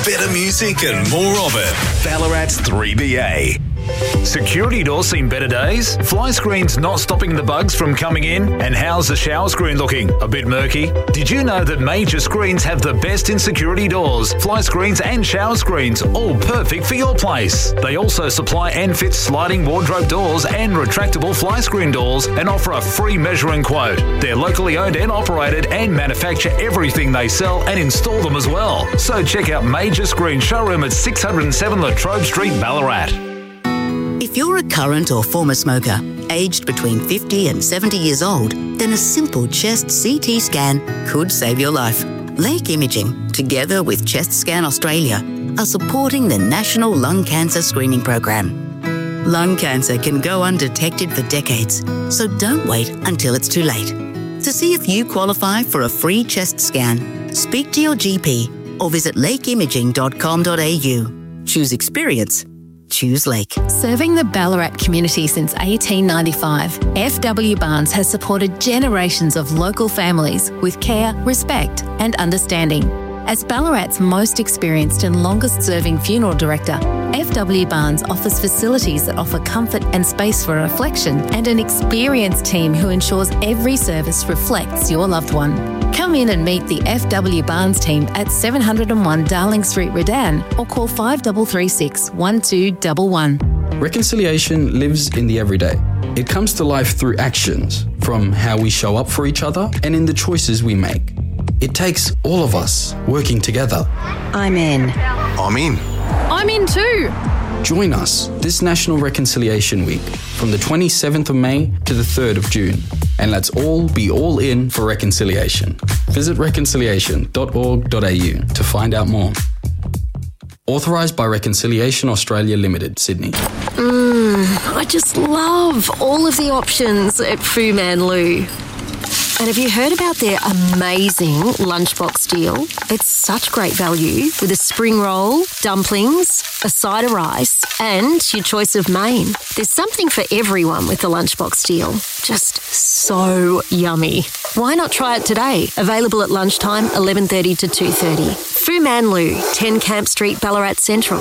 Better music and more of it. Ballarat's 3BA. Security doors seen better days? Fly screens not stopping the bugs from coming in? And how's the shower screen looking? A bit murky? Did you know that Major Screens have the best in security doors, fly screens and shower screens, all perfect for your place? They also supply and fit sliding wardrobe doors and retractable fly screen doors and offer a free measuring quote. They're locally owned and operated and manufacture everything they sell and install them as well. So check out Major Screen Showroom at 607 Latrobe Street, Ballarat. If you're a current or former smoker, aged between 50 and 70 years old, then a simple chest CT scan could save your life. Lake Imaging, together with Chest Scan Australia, are supporting the National Lung Cancer Screening Program. Lung cancer can go undetected for decades, so don't wait until it's too late. To see if you qualify for a free chest scan, speak to your GP or visit lakeimaging.com.au. Choose experience. Choose Lake. Serving the Ballarat community since 1895, FW Barnes has supported generations of local families with care, respect and understanding. As Ballarat's most experienced and longest-serving funeral director, FW Barnes offers facilities that offer comfort and space for reflection and an experienced team who ensures every service reflects your loved one. Come in and meet the FW Barnes team at 701 Darling Street, Redan, or call 5336 1211. Reconciliation lives in the everyday. It comes to life through actions, from how we show up for each other and in the choices we make. It takes all of us working together. I'm in. I'm in. I'm in too. Join us this National Reconciliation Week from the 27th of May to the 3rd of June. And let's all be all in for reconciliation. Visit reconciliation.org.au to find out more. Authorised by Reconciliation Australia Limited, Sydney. I just love all of the options at Fu Man Lu. And have you heard about their amazing lunchbox deal? It's such great value with a spring roll, dumplings, a side of rice and your choice of main. There's something for everyone with the lunchbox deal. Just so yummy. Why not try it today? Available at lunchtime, 11:30 to 2:30. Fu Man Lu, 10 Camp Street, Ballarat Central.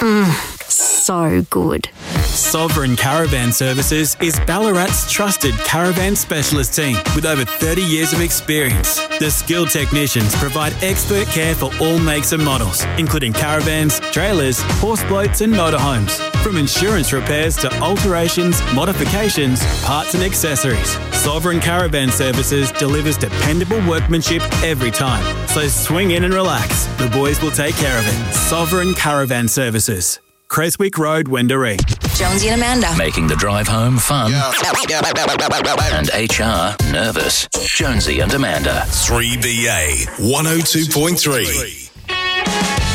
So good. Sovereign Caravan Services is Ballarat's trusted caravan specialist team with over 30 years of experience. The skilled technicians provide expert care for all makes and models, including caravans, trailers, horse boats and motorhomes. From insurance repairs to alterations, modifications, parts and accessories, Sovereign Caravan Services delivers dependable workmanship every time. So swing in and relax. The boys will take care of it. Sovereign Caravan Services. Creswick Road, Wendouree. Jonesy and Amanda. Making the drive home fun. And HR nervous. Jonesy and Amanda. 3BA 102.3.